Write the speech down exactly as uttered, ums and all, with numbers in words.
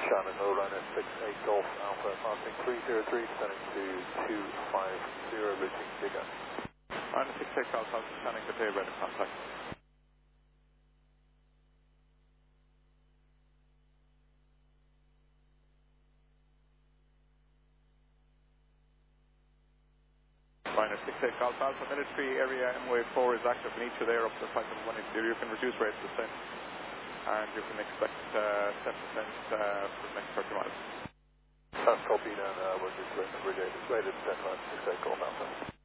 Shannon, low runner six eight Golf Alpha, passing three zero three, descending to two five zero, reaching Giga. Runner six eight Golf Alpha, Shannon, good day, ready contact. Runner six eight Golf Alpha, military area M W A four is active in each of there up to five one eight zero. You can reduce rate of descent and you can expect uh, ten percent uh, for the next thirty miles. That's copied and uh, we'll just rated, rated descent line six eight Golf Alpha.